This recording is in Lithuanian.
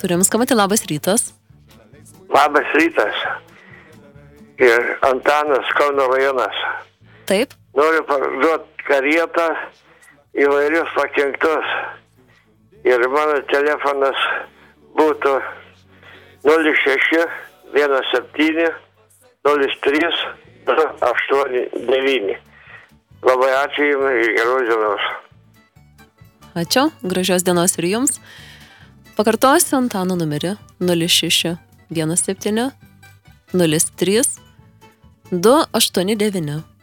Turim skambutį, labas rytas. Labas rytas. Ir Antanas, Kauno rajonas. Taip. Noriu parduoti karietą, įvairius pakenktus. Ir mano telefonas būtų 06 17 03 289. Labai ačiū Jums ir geros dienos. Ačiū, gražios dienos ir Jums. Pakartosiu Antano numerį 06 17 03 289.